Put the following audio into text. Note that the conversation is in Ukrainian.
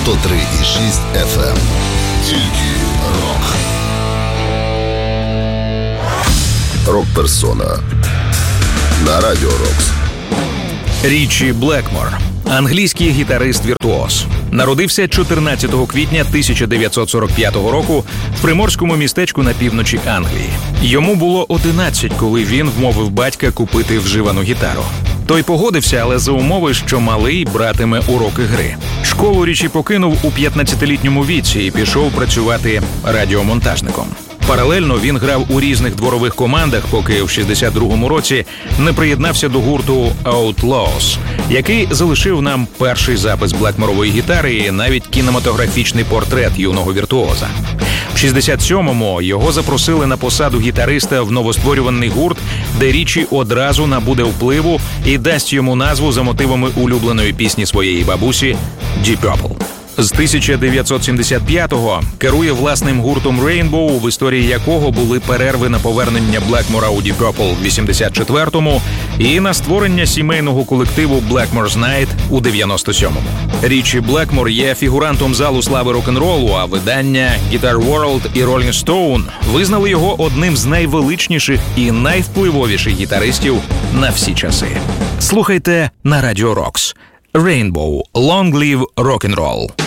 103,6 FM. Тільки рок. Рок-персона на Радіо Рокс. Річі Блекмор – англійський гітарист-віртуоз. Народився 14 квітня 1945 року в приморському містечку на півночі Англії. Йому було 11, коли він вмовив батька купити вживану гітару. Той погодився, але за умови, що малий братиме уроки гри. Школу Річі покинув у 15-літньому віці і пішов працювати радіомонтажником. Паралельно він грав у різних дворових командах, поки в 62-му році не приєднався до гурту Outlaws, який залишив нам перший запис Блекморової гітари і навіть кінематографічний портрет юного віртуоза. В 67-му його запросили на посаду гітариста в новостворюваний гурт, де Річі одразу набуде впливу і дасть йому назву за мотивами улюбленої пісні своєї бабусі «Deep Purple». З 1975-го керує власним гуртом Rainbow, в історії якого були перерви на повернення Блекмора у Deep Purple в 84-му і на створення сімейного колективу Blackmore's Night у 97-му. Річі Блекмор є фігурантом залу слави рок-н-ролу, а видання Guitar World і Rolling Stone визнали його одним з найвеличніших і найвпливовіших гітаристів на всі часи. Слухайте на Радіо Рокс. Rainbow. Long live rock and roll.